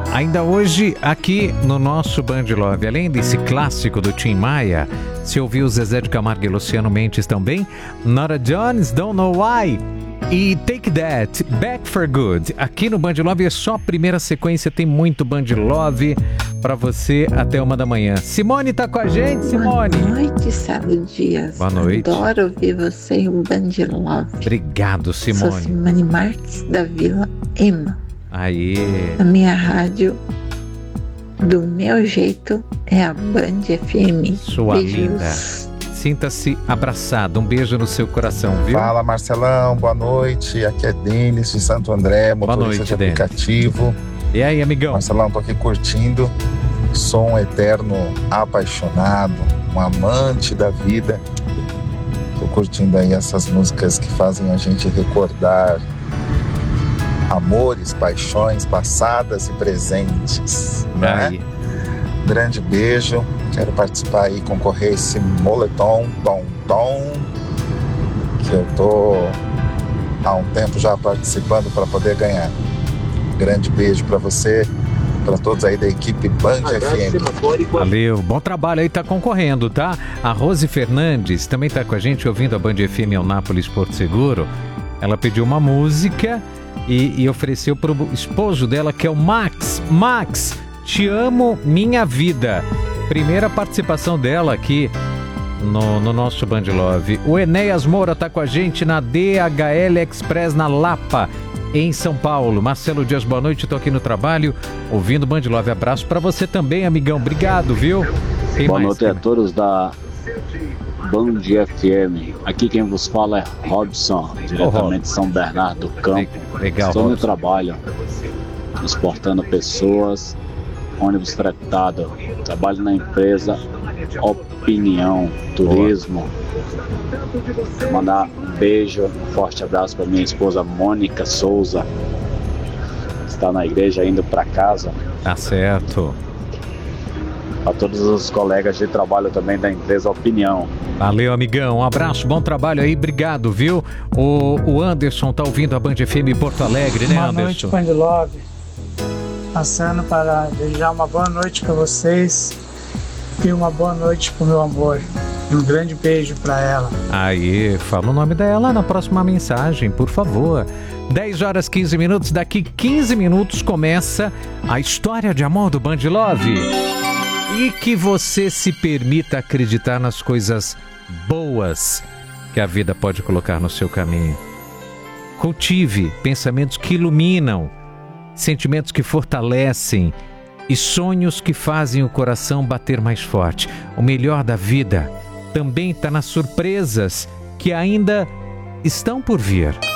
Ainda hoje, aqui no nosso Band Love, além desse clássico do Tim Maia, se ouviu Zezé de Camargo e Luciano Mendes também, Nora Jones, Don't Know Why, e Take That, Back for Good. Aqui no Band Love é só a primeira sequência, tem muito Band Love pra você até 1 da manhã. Simone tá com a gente, Simone. Boa noite, Célio Dias. Boa noite. Adoro ouvir você e o Band Love. Obrigado, Simone. Sou Simone Marques, da Vila Ema. Aí. A minha rádio, do meu jeito, é a Band FM. Sua Beijos. linda. Sinta-se abraçado. Um beijo no seu coração, viu? Fala, Marcelão. Boa noite. Aqui é Denis de Santo André, motorista de aplicativo. E aí, amigão? Marcelão, tô aqui curtindo. Sou um eterno apaixonado, um amante da vida. Tô curtindo aí essas músicas que fazem a gente recordar amores, paixões passadas e presentes, né? Grande beijo. Quero participar aí, concorrer a esse moletom, que eu tô há um tempo já participando para poder ganhar. Grande beijo para você, para todos aí da equipe Band FM. Valeu, bom trabalho aí, tá concorrendo, tá? A Rose Fernandes também tá com a gente ouvindo a Band FM Eunápolis Porto Seguro. Ela pediu uma música e ofereceu pro esposo dela, que é o Max. Max, te amo, minha vida. Primeira participação dela aqui no nosso Band Love. O Enéas Moura tá com a gente na DHL Express na Lapa, em São Paulo. Marcelo Dias, boa noite, tô aqui no trabalho ouvindo Band Love. Abraço pra você também, amigão. Obrigado, viu? Boa noite a todos da Band FM. Aqui quem vos fala é Robson, diretamente de São Bernardo do Campo. Legal, estou Robson. no trabalho, transportando pessoas, ônibus fretado. Trabalho na empresa Opinião Turismo. Vou mandar um beijo, um forte abraço para minha esposa Mônica Souza. Está na igreja indo para casa. Tá certo. A todos os colegas de trabalho também da empresa Opinião. Valeu, amigão. Um abraço, bom trabalho aí, obrigado, viu? O Anderson tá ouvindo a Band FM Porto Alegre, né, Anderson? Boa noite, Band Love. Passando para desejar uma boa noite para vocês e uma boa noite pro meu amor. Um grande beijo para ela. Aí, fala o nome dela na próxima mensagem, por favor. 10 horas 15 minutos, daqui 15 minutos começa a história de amor do Band Love. E que você se permita acreditar nas coisas boas que a vida pode colocar no seu caminho. Cultive pensamentos que iluminam, sentimentos que fortalecem e sonhos que fazem o coração bater mais forte. O melhor da vida também está nas surpresas que ainda estão por vir.